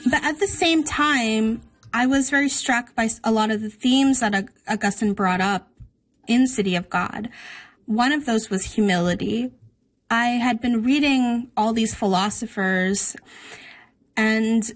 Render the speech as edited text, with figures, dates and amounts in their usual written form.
But at the same time, I was very struck by a lot of the themes that Augustine brought up in City of God. One of those was humility. I had been reading all these philosophers, and